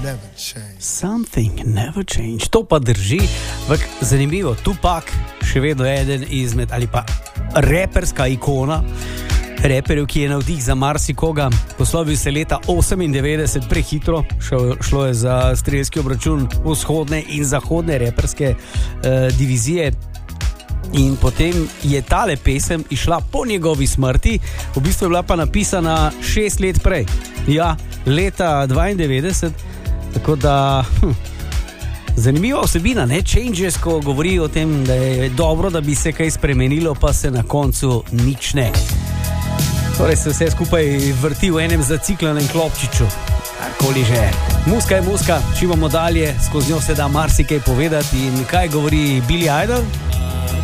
Something never changed. To pa drži, ampak zanimivo, Tupac še vedno je eden izmed, ali pa reperska ikona, reperjev, ki je navdih za marsikoga. Poslovil se leta 98 prehitro, šlo je za strelski obračun vzhodne in zahodne reperske divizije. In potem je tale pesem išla po njegovi smrti, v bistvu je bila pa napisana 6 let prej. Ja, leta 92, tako da zanimiva vsebina, ne? Changes, ko govori o tem, da je dobro, da bi se kaj spremenilo, pa se na koncu nič ne. Torej se vse skupaj vrti v enem zaciklanem klopčiču, karkoli že. Muska je muska, čivamo dalje, skozi njo se da marsikaj povedati. In kaj govori Billy Idol?